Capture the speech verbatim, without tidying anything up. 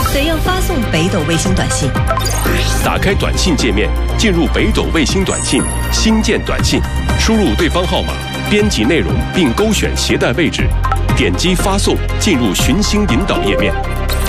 怎样发送北斗卫星短信？ 打开短信界面，进入北斗卫星短信，新建短信，输入对方号码，编辑内容并勾选携带位置，点击发送，进入寻星引导页面。